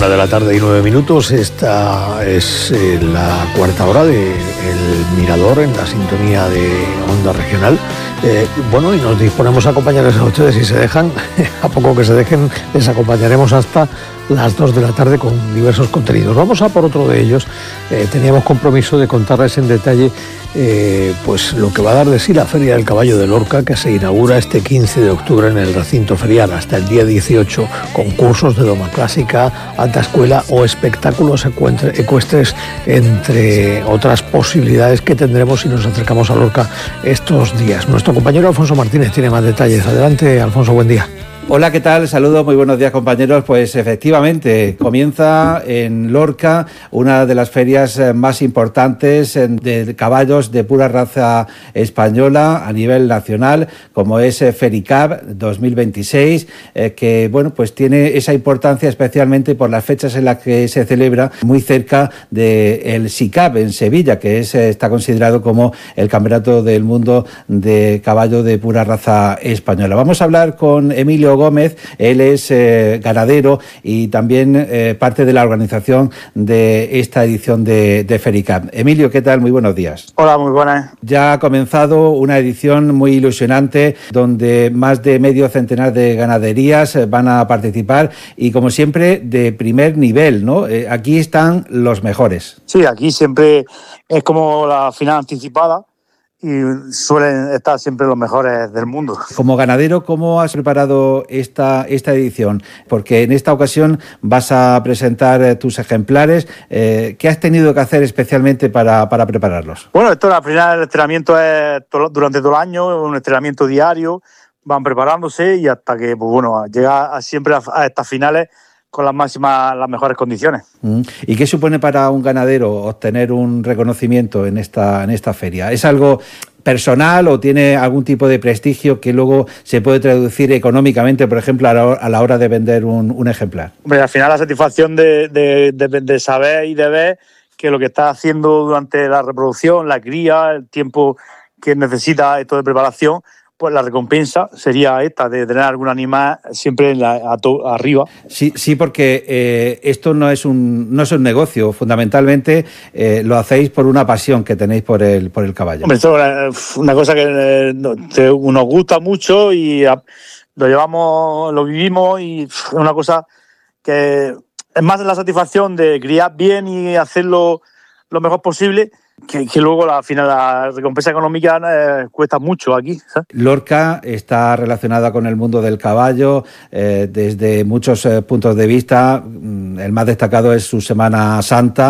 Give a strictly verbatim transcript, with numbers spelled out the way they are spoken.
Una de la tarde y nueve minutos. Esta es eh, la cuarta hora de El Mirador en la sintonía de Onda Regional. Eh, bueno, y nos disponemos a acompañarles a ustedes. Si se dejan, a poco que se dejen, les acompañaremos hasta las dos de la tarde con diversos contenidos. Vamos a por otro de ellos. Eh, teníamos compromiso de contarles en detalle eh, pues lo que va a dar de sí la Feria del Caballo de Lorca, que se inaugura este quince de octubre en el recinto ferial hasta el día dieciocho, concursos de doma clásica, alta escuela o espectáculos ecuestres, entre otras posibilidades que tendremos si nos acercamos a Lorca estos días. Nuestro compañero Alfonso Martínez tiene más detalles. Adelante, Alfonso, buen día. Hola, ¿qué tal? Saludos, muy buenos días, compañeros. Pues efectivamente, comienza en Lorca una de las ferias más importantes de caballos de pura raza española a nivel nacional, como es Fericab dos mil veintiséis, eh, que bueno, pues tiene esa importancia especialmente por las fechas en las que se celebra, muy cerca del SICAB en Sevilla, que es, está considerado como el campeonato del mundo de caballo de pura raza española. Vamos a hablar con Emilio Gómez. Él es eh, ganadero y también eh, parte de la organización de esta edición de, de Fericab. Emilio, ¿qué tal? Muy buenos días. Hola, muy buenas. Ya ha comenzado una edición muy ilusionante donde más de medio centenar de ganaderías van a participar y, como siempre, de primer nivel, ¿no? Eh, aquí están los mejores. Sí, aquí siempre es como la final anticipada y suelen estar siempre los mejores del mundo. Como ganadero, ¿cómo has preparado esta, esta edición? Porque en esta ocasión vas a presentar eh, tus ejemplares. Eh, ¿Qué has tenido que hacer especialmente para, para prepararlos? Bueno, esto al final el entrenamiento es todo, durante todo el año, un entrenamiento diario, van preparándose y hasta que, pues bueno, llega a, siempre a, a estas finales con las máximas, las mejores condiciones. ¿Y qué supone para un ganadero obtener un reconocimiento en esta, en esta feria? ¿Es algo personal o tiene algún tipo de prestigio que luego se puede traducir económicamente, por ejemplo, a la hora, a la hora de vender un, un ejemplar? Hombre, al final la satisfacción de, de, de, de saber y de ver que lo que estás haciendo durante la reproducción, la cría, el tiempo que necesita esto de preparación, pues la recompensa sería esta, de tener algún animal siempre en la, a to, arriba. Sí, sí, porque eh, esto no es un no es un negocio, fundamentalmente eh, lo hacéis por una pasión que tenéis por el por el caballo. Hombre, esto es una cosa que eh, nos gusta mucho y a, lo llevamos, lo vivimos y es una cosa que es más la satisfacción de criar bien y hacerlo lo mejor posible, Que, que luego la, al final la recompensa económica eh, cuesta mucho aquí, ¿sabes? Lorca está relacionada con el mundo del caballo eh, desde muchos eh, puntos de vista. El más destacado es su Semana Santa,